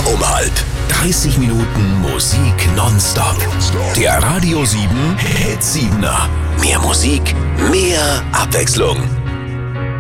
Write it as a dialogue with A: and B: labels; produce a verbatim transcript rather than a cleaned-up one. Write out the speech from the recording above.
A: um halb. dreißig Minuten Musik nonstop. Der Radio sieben Hit siebener. Mehr Musik, mehr Abwechslung.